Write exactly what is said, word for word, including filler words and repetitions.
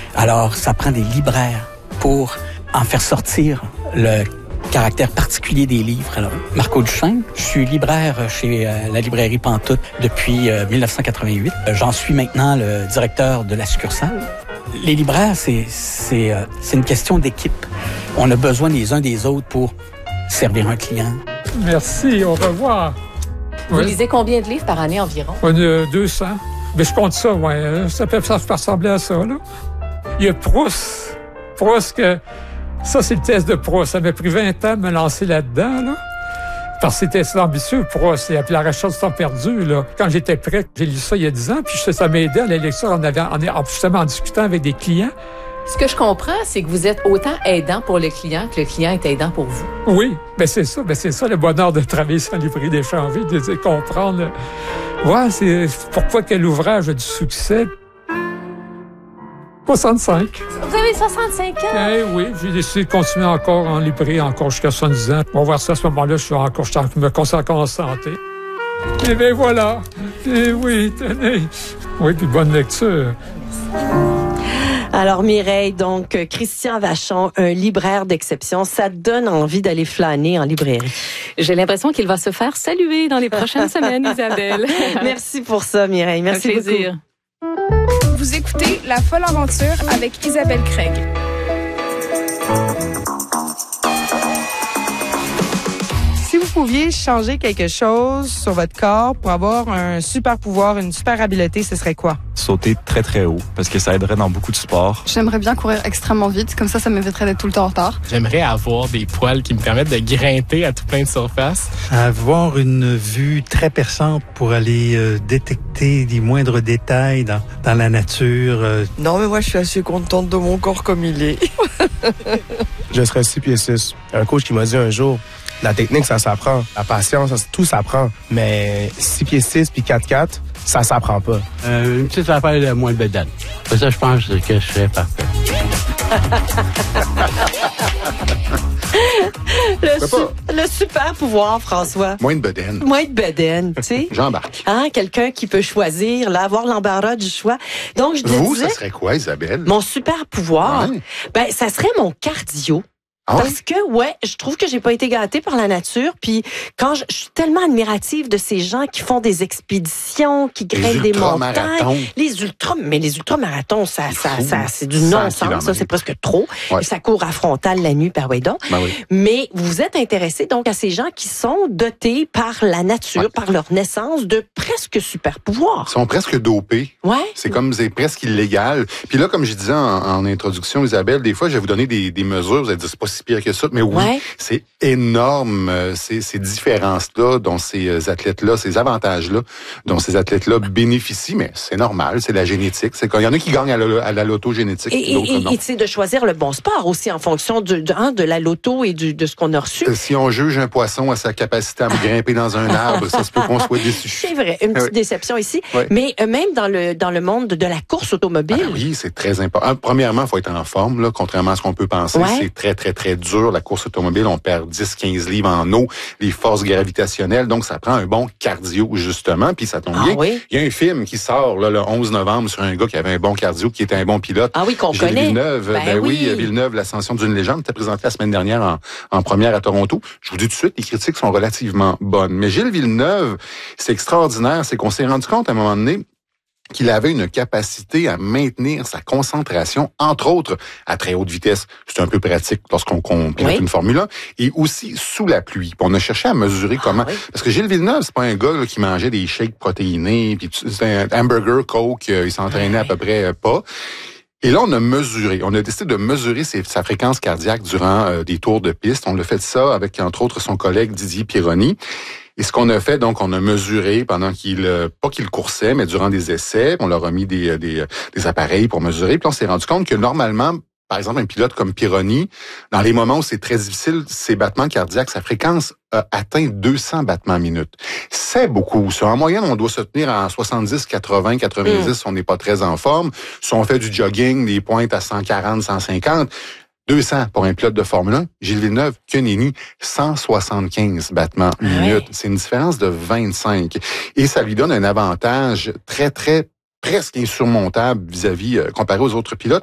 Alors, ça prend des libraires pour en faire sortir le caractère particulier des livres. Alors, Marco Duchesne, je suis libraire chez euh, la librairie Pantoute depuis euh, dix-neuf cent quatre-vingt-huit. Euh, j'en suis maintenant le directeur de la succursale. Les libraires, c'est, c'est, euh, c'est une question d'équipe. On a besoin les uns des autres pour servir un client. Merci, au revoir. Vous oui. lisez combien de livres par année environ? On a deux cents. Mais je compte ça, ouais. Ça peut, ça peut ressembler à ça, là. Il y a Proust. Proust, que... ça, c'est le test de Proust. Ça m'a pris vingt ans de me lancer là-dedans, là. Parce que c'était ambitieux, Proust. Et puis la recherche du temps perdu, là. Quand j'étais prêt, j'ai lu ça il y a dix ans, puis ça m'a aidé à la lecture en, avait, en, justement en discutant avec des clients. Ce que je comprends, c'est que vous êtes autant aidant pour le client que le client est aidant pour vous. Oui, ben c'est ça. Ben c'est ça le bonheur de travailler sur la librairie d'Échanville, de, de comprendre. Ouais, c'est pourquoi que l'ouvrage a du succès. soixante-cinq. Vous avez soixante-cinq ans? Eh oui, j'ai décidé de continuer encore en librairie, encore jusqu'à soixante-dix ans. On va voir ça à ce moment-là, je suis encore, je me concentre encore en santé. Et bien voilà. Eh oui, tenez. Oui, puis bonne lecture. Alors Mireille, donc Christian Vachon, un libraire d'exception, ça donne envie d'aller flâner en librairie. J'ai l'impression qu'il va se faire saluer dans les prochaines semaines, Isabelle. Merci pour ça, Mireille. Merci Un plaisir. beaucoup. Vous écoutez La Folle Aventure avec Isabelle Craig. Si vous pouviez changer quelque chose sur votre corps pour avoir un super pouvoir, une super habileté, ce serait quoi? Sauter très très haut, parce que ça aiderait dans beaucoup de sports. J'aimerais bien courir extrêmement vite, comme ça, ça m'éviterait d'être tout le temps en retard. J'aimerais avoir des poils qui me permettent de grimper à tout plein de surfaces. Avoir une vue très perçante pour aller euh, détecter les moindres détails dans, dans la nature. Euh. Non, mais moi, je suis assez contente de mon corps comme il est. Je serais six pieds six. Un coach qui m'a dit un jour, la technique, ça s'apprend. La patience, ça, tout s'apprend. Mais six pieds six puis quatre quatre, ça s'apprend pas. Euh, une petite affaire de moins de bedaine. Ça, je pense que je serais parfait. le, su- le super pouvoir, François. Moins de bedaine. Moins de bedaine, tu sais. J'embarque. Hein, quelqu'un qui peut choisir, là, avoir l'embarras du choix. Donc, je Vous, disais, ça serait quoi, Isabelle? Mon super pouvoir, ouais. ben, ça serait mon cardio. Ah ouais? Parce que, ouais, je trouve que j'ai pas été gâtée par la nature. Puis quand je, je suis tellement admirative de ces gens qui font des expéditions, qui grimpent des montagnes. Les ultra, mais les ultramarathons, ça, ça, ça, c'est du non-sens. Ça, c'est presque trop. Ouais. Et ça court à frontal la nuit, par ouais donc. Ben oui. Mais vous êtes intéressé donc à ces gens qui sont dotés par la nature, ouais. par leur naissance, de presque super pouvoirs. Ils sont presque dopés. Ouais. C'est comme, c'est presque illégal. Puis là, comme je disais en, en introduction, Isabelle, des fois, je vais vous donner des, des mesures. Vous allez dire, c'est pas si pire que ça. Mais oui, ouais. c'est énorme, ces, ces différences-là dont ces athlètes-là, ces avantages-là dont ces athlètes-là bénéficient. Mais c'est normal, c'est la génétique. C'est qu'il y en a qui gagnent à la, à la loto génétique. Et, et, et, et c'est de choisir le bon sport aussi en fonction de, de, hein, de la loto et du, de ce qu'on a reçu. Si on juge un poisson à sa capacité à grimper dans un arbre, ça se peut qu'on soit déçu. C'est vrai, une petite ouais. déception ici. Ouais. Mais euh, même dans le, dans le monde de la course automobile. Ah oui, c'est très important. Premièrement, il faut être en forme, là, contrairement à ce qu'on peut penser. Ouais. C'est très, très, très dur. La course automobile, on perd dix à quinze livres en eau, les forces gravitationnelles, donc ça prend un bon cardio, justement, puis ça tombe ah, bien. Oui? Il y a un film qui sort là, le onze novembre sur un gars qui avait un bon cardio, qui était un bon pilote. Ah oui, qu'on Gilles connaît. Villeneuve, ben, ben oui, Villeneuve, l'ascension d'une légende, était présenté la semaine dernière en, en première à Toronto. Je vous dis tout de suite, les critiques sont relativement bonnes. Mais Gilles Villeneuve, c'est extraordinaire, c'est qu'on s'est rendu compte à un moment donné qu'il avait une capacité à maintenir sa concentration, entre autres, à très haute vitesse. C'est un peu pratique lorsqu'on pilote oui. une Formule un. Et aussi sous la pluie. Puis on a cherché à mesurer ah, comment... Oui. Parce que Gilles Villeneuve, c'est pas un gars là, qui mangeait des shakes protéinés, puis c'est un hamburger, Coke, euh, il s'entraînait ah, à peu près euh, pas. Et là, on a mesuré. On a décidé de mesurer ses, sa fréquence cardiaque durant euh, des tours de piste. On l'a fait ça avec, entre autres, son collègue Didier Pironi. Et ce qu'on a fait, donc, on a mesuré pendant qu'il, pas qu'il coursait, mais durant des essais, on leur a mis des, des, des appareils pour mesurer. Puis on s'est rendu compte que normalement, par exemple, un pilote comme Pironi, dans les moments où c'est très difficile, ses battements cardiaques, sa fréquence a atteint deux cents battements minute. C'est beaucoup. Ça. En moyenne, on doit se tenir à soixante-dix, quatre-vingts, quatre-vingt-dix mmh. si on n'est pas très en forme. Si on fait du jogging, des pointes à cent quarante, cent cinquante, deux cents pour un pilote de Formule un. Gilles Villeneuve, que nenni, cent soixante-quinze battements ah minute. Oui. C'est une différence de vingt-cinq. Et ça lui donne un avantage très, très, presque insurmontable vis-à-vis, euh, comparé aux autres pilotes.